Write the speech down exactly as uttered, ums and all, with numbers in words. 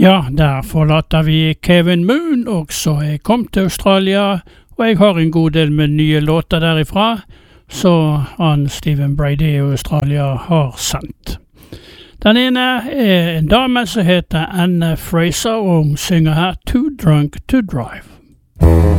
Ja, der forlater vi Kevin Moon, og så er jeg kommet til Australia, og jeg har en god del med nye låter derifra, så han Stephen Brady i Australia har sendt. Den ene er en dame som heter Anne Fraser, og hun synger her Too Drunk to Drive.